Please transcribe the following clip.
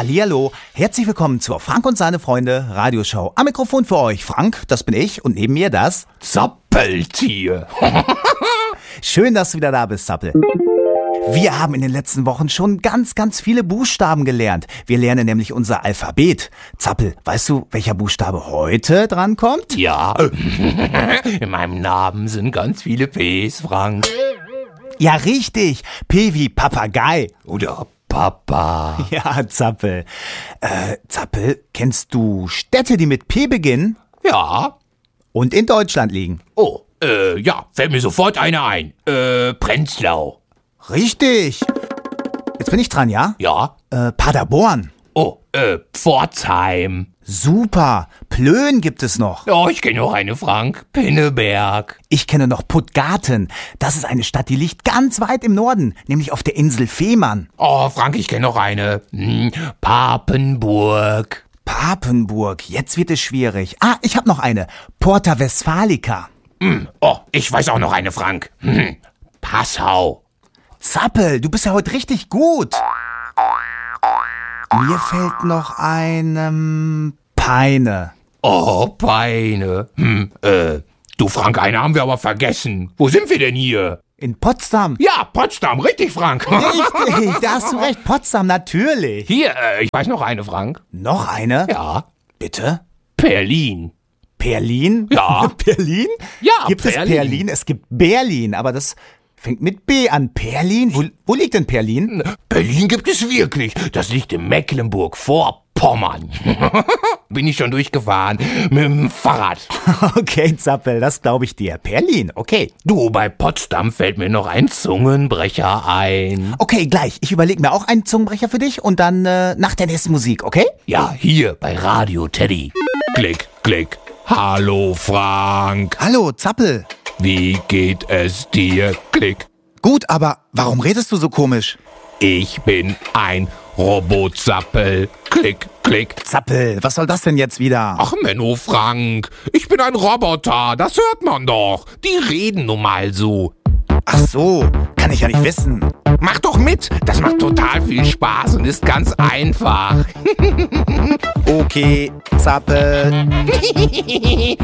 Hallihallo, herzlich willkommen zur Frank und seine Freunde Radioshow. Am Mikrofon für euch Frank, das bin ich, und neben mir das Zappeltier. Schön, dass du wieder da bist, Zappel. Wir haben in den letzten Wochen schon ganz viele Buchstaben gelernt. Wir lernen nämlich unser Alphabet. Zappel, weißt du, welcher Buchstabe heute dran kommt? Ja, in meinem Namen sind ganz viele Ps, Frank. Ja, richtig. P wie Papagei. Oder Papa. Ja, Zappel. Zappel, kennst du Städte, die mit P beginnen Ja. und in Deutschland liegen? Oh, ja, fällt mir sofort eine ein. Prenzlau. Richtig. Jetzt bin ich dran, ja? Ja. Paderborn. Oh, Pforzheim. Super. Plön gibt es noch. Oh, ich kenne noch eine, Frank. Pinneberg. Ich kenne noch Puttgarten. Das ist eine Stadt, die liegt ganz weit im Norden, nämlich auf der Insel Fehmarn. Oh, Frank, ich kenne noch eine. Papenburg. Papenburg. Jetzt wird es schwierig. Ah, ich habe noch eine. Porta Westfalica. Oh, ich weiß auch noch eine, Frank. Passau. Zappel, du bist ja heute richtig gut. Mir fällt noch ein Peine. Oh, Peine. Du, Frank, eine haben wir aber vergessen. Wo sind wir denn hier? In Potsdam. Ja, Potsdam, richtig, Frank. Richtig, da hast du recht. Potsdam, natürlich. Hier, ich weiß noch eine, Frank. Noch eine? Ja, Bitte? Berlin. Berlin? Ja. Berlin? Ja, Gibt es Berlin. Berlin? Es gibt Berlin, aber das fängt mit B an. Berlin? Wo liegt denn Berlin? Berlin gibt es wirklich. Das liegt in Mecklenburg-Vorpommern. Bin ich schon durchgefahren mit dem Fahrrad. Okay, Zappel, das glaube ich dir. Berlin, okay. Du, bei Potsdam fällt mir noch ein Zungenbrecher ein. Okay, gleich. Ich überlege mir auch einen Zungenbrecher für dich und dann nach der nächsten Musik, okay? Ja, hier bei Radio Teddy. Klick, klick. Hallo, Frank. Hallo, Zappel. Wie geht es dir? Klick. Gut, aber warum redest du so komisch? Ich bin ein Robotzappel. Klick, klick. Zappel, was soll das denn jetzt wieder? Ach, Menno, Frank. Ich bin ein Roboter. Das hört man doch. Die reden nun mal so. Ach so, kann ich ja nicht wissen. Mach doch mit. Das macht total viel Spaß und ist ganz einfach. Okay, Zappel.